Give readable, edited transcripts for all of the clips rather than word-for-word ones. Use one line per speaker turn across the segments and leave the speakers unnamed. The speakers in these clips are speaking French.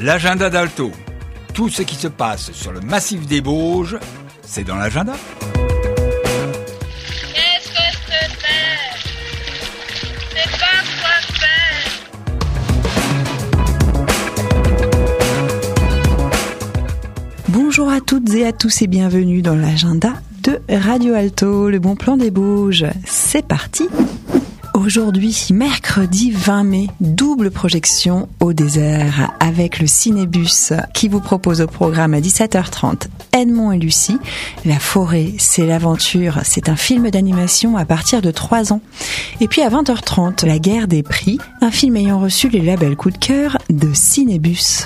L'agenda d'Alto. Tout ce qui se passe sur le massif des Bauges, c'est dans l'agenda.
Qu'est-ce que c'est? C'est pas quoi faire.
Bonjour à toutes et à tous et bienvenue dans l'agenda de Radio Alto, le bon plan des Bauges. C'est parti! Aujourd'hui, mercredi 20 mai, double projection au désert avec le Cinébus qui vous propose au programme à 17h30 Edmond et Lucie. La forêt, c'est l'aventure, c'est un film d'animation à partir de 3 ans. Et puis à 20h30, La guerre des prix, un film ayant reçu les labels coup de cœur de Cinébus.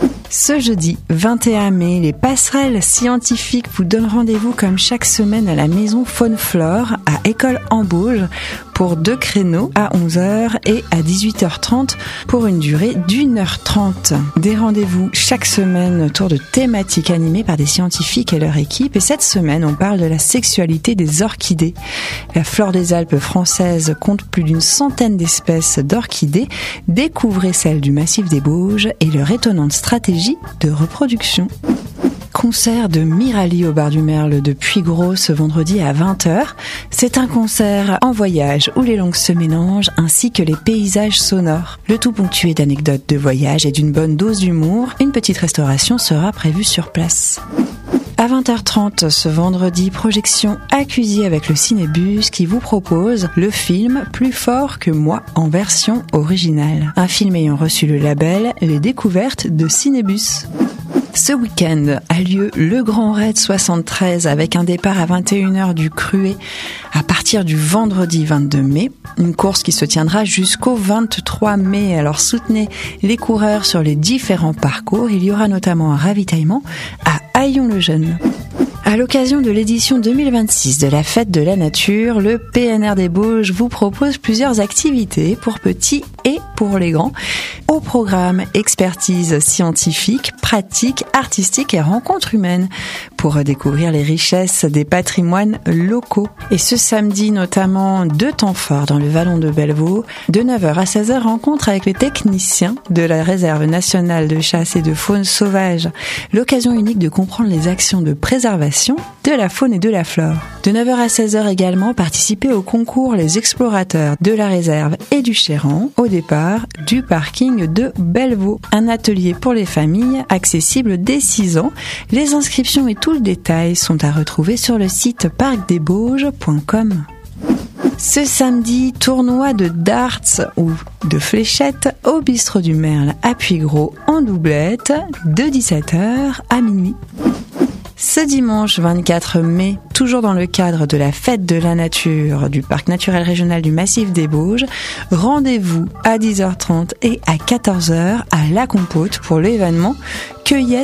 Ce jeudi 21 mai, les passerelles scientifiques vous donnent rendez-vous comme chaque semaine à la maison Faune-Flore à École en Bauges pour 2 créneaux à 11h et à 18h30 pour une durée d'1h30. Des rendez-vous chaque semaine autour de thématiques animées par des scientifiques et leur équipe. Et cette semaine, on parle de la sexualité des orchidées. La flore des Alpes françaises compte plus d'une centaine d'espèces d'orchidées. Découvrez celle du massif des Bauges et leur étonnante stratégie de reproduction. Concert de Mirali au bar du Merle de Puygros ce vendredi à 20h. C'est un concert en voyage où les langues se mélangent ainsi que les paysages sonores. Le tout ponctué d'anecdotes de voyage et d'une bonne dose d'humour. Une petite restauration sera prévue sur place. À 20h30 ce vendredi, projection accusée avec le Cinébus qui vous propose le film Plus fort que moi en version originale. Un film ayant reçu le label Les Découvertes de Cinébus. Ce week-end a lieu le Grand Raid 73 avec un départ à 21h du Cruet à partir du vendredi 22 mai. Une course qui se tiendra jusqu'au 23 mai. Alors soutenez les coureurs sur les différents parcours. Il y aura notamment un ravitaillement à Haillon-le-Jeune. À l'occasion de l'édition 2026 de la Fête de la Nature, le PNR des Bauges vous propose plusieurs activités pour petits et pour les grands. Au programme, expertise scientifique, pratique, artistique et rencontres humaines pour découvrir les richesses des patrimoines locaux. Et ce samedi, notamment, 2 temps forts dans le vallon de Bellevaux. De 9h à 16h, rencontre avec les techniciens de la Réserve nationale de chasse et de faune sauvage. L'occasion unique de comprendre les actions de préservation de la faune et de la flore. De 9h à 16h également, participez au concours Les Explorateurs de la Réserve et du Chéran au départ du parking de Bellevaux. Un atelier pour les familles accessible dès 6 ans. Les inscriptions et tout le détail sont à retrouver sur le site parcdesbauges.com. Ce samedi, tournoi de darts ou de fléchettes au bistrot du Merle à Puygros en doublette de 17h à minuit. Ce dimanche 24 mai, toujours dans le cadre de la Fête de la Nature du Parc naturel régional du Massif des Bauges, rendez-vous à 10h30 et à 14h à La Compote pour l'événement Cueillette